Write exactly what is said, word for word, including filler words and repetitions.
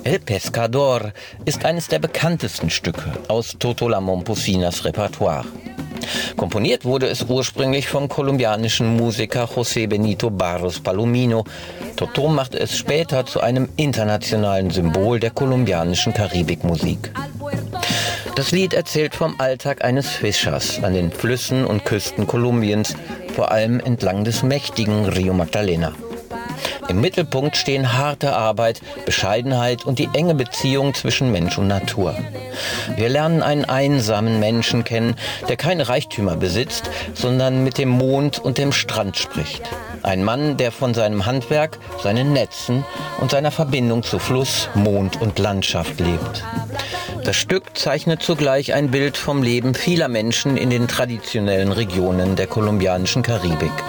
El Pescador ist eines der bekanntesten Stücke aus Toto La Momposinas Repertoire. Komponiert wurde es ursprünglich vom kolumbianischen Musiker José Benito Barros Palomino. Toto machte es später zu einem internationalen Symbol der kolumbianischen Karibikmusik. Das Lied erzählt vom Alltag eines Fischers an den Flüssen und Küsten Kolumbiens, vor allem entlang des mächtigen Rio Magdalena. Im Mittelpunkt stehen harte Arbeit, Bescheidenheit und die enge Beziehung zwischen Mensch und Natur. Wir lernen einen einsamen Menschen kennen, der keine Reichtümer besitzt, sondern mit dem Mond und dem Strand spricht. Ein Mann, der von seinem Handwerk, seinen Netzen und seiner Verbindung zu Fluss, Mond und Landschaft lebt. Das Stück zeichnet zugleich ein Bild vom Leben vieler Menschen in den traditionellen Regionen der kolumbianischen Karibik.